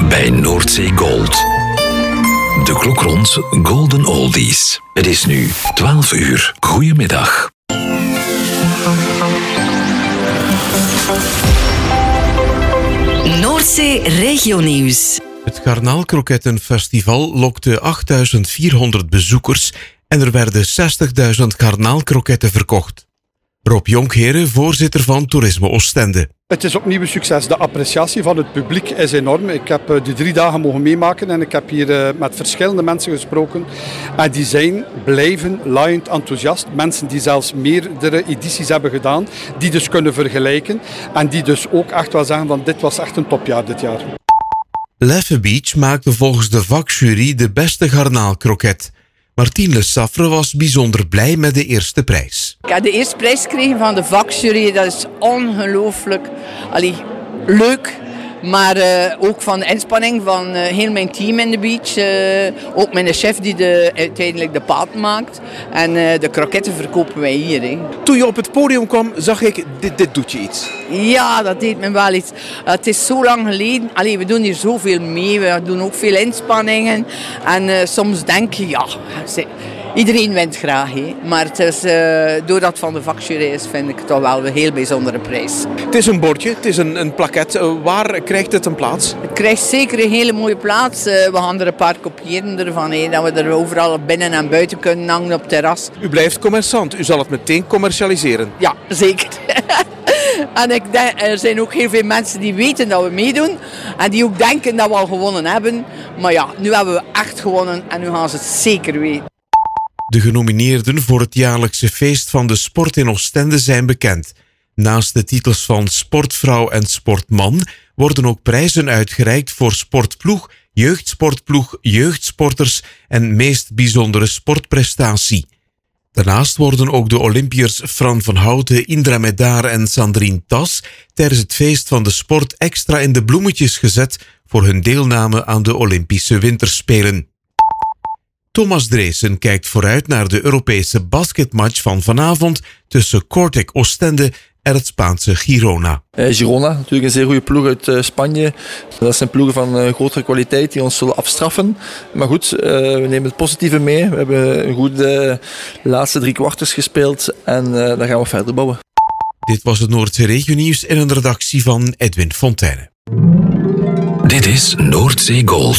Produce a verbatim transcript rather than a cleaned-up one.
bij Noordzee Gold. De klok rond Golden Oldies. Het is nu twaalf uur. Goedemiddag. Noordzee Regionieuws. Het garnaalkrokettenfestival lokte achtduizend vierhonderd bezoekers en er werden zestigduizend garnaalkroketten verkocht. Rob Jonkheren, voorzitter van Toerisme Oostende. Het is opnieuw een succes. De appreciatie van het publiek is enorm. Ik heb die drie dagen mogen meemaken en ik heb hier met verschillende mensen gesproken. En die zijn blijven laaiend enthousiast. Mensen die zelfs meerdere edities hebben gedaan, die dus kunnen vergelijken. En die dus ook echt wel zeggen van dit was echt een topjaar dit jaar. Leffe Beach maakte volgens de vakjury de beste garnaalkroket. Martien Le Saffre was bijzonder blij met de eerste prijs. Ik heb de eerste prijs gekregen van de vakjury. Dat is ongelooflijk allee, leuk. Maar uh, ook van de inspanning van uh, heel mijn team in de beach. Uh, ook mijn chef die de, uiteindelijk de paat maakt. En uh, de kroketten verkopen wij hier. Hè. Toen je op het podium kwam, zag ik, dit, dit doet je iets. Ja, dat deed me wel iets. Uh, het is zo lang geleden. Allee, we doen hier zoveel mee. We doen ook veel inspanningen. En uh, soms denk je, ja... Iedereen wint graag, he. Maar het is, uh, doordat het van de vakjury is, vind ik het toch wel een heel bijzondere prijs. Het is een bordje, het is een, een plaquet. Uh, waar krijgt het een plaats? Het krijgt zeker een hele mooie plaats. Uh, we gaan er een paar kopiëren ervan, he, dat we er overal binnen en buiten kunnen hangen op het terras. U blijft commerçant, u zal het meteen commercialiseren. Ja, zeker. En ik denk, er zijn ook heel veel mensen die weten dat we meedoen en die ook denken dat we al gewonnen hebben. Maar ja, nu hebben we echt gewonnen en nu gaan ze het zeker weten. De genomineerden voor het jaarlijkse feest van de sport in Oostende zijn bekend. Naast de titels van sportvrouw en sportman worden ook prijzen uitgereikt voor sportploeg, jeugdsportploeg, jeugdsporters en meest bijzondere sportprestatie. Daarnaast worden ook de Olympiërs Fran van Houten, Indra Medaar en Sandrine Tas tijdens het feest van de sport extra in de bloemetjes gezet voor hun deelname aan de Olympische Winterspelen. Thomas Dreesen kijkt vooruit naar de Europese basketmatch van vanavond tussen Cortec Oostende en het Spaanse Girona. Uh, Girona, natuurlijk een zeer goede ploeg uit uh, Spanje. Dat zijn ploegen van uh, grotere kwaliteit die ons zullen afstraffen. Maar goed, uh, we nemen het positieve mee. We hebben een goede uh, laatste drie kwarters gespeeld en uh, daar gaan we verder bouwen. Dit was het Noordzee Regionieuws in een redactie van Edwin Fonteyne. Dit is Noordzee Gold.